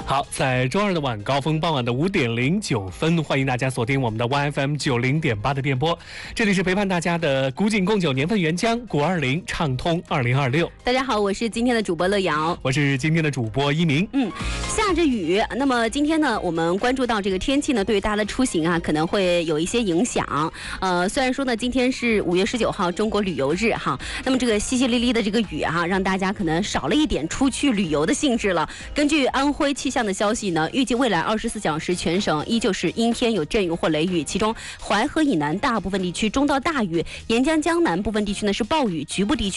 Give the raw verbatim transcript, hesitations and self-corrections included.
好，在周二的晚高峰傍晚的五点零九分，欢迎大家锁定我们的 Y F M 九零点八的电波，这里是陪伴大家的古井贡酒年份原浆古二零畅通二零二六。 大家好，我是今天的主播乐瑶， 我是今天的主播一鸣。 嗯，下着雨，那么今天呢，我们关注到这个天气呢，对于大家的出行啊，可能会有一些影响。呃，虽然说呢，今天是五月十九号中国旅游日哈，那么这个淅淅沥沥的这个雨哈、啊，让大家可能少了一点出去旅游的兴致了。根据安徽气象的消息呢，预计未来二十四小时全省依旧是阴天有阵雨或雷雨，其中淮河以南大部分地区中到大雨，沿江江南部分地区呢是暴雨，局部地区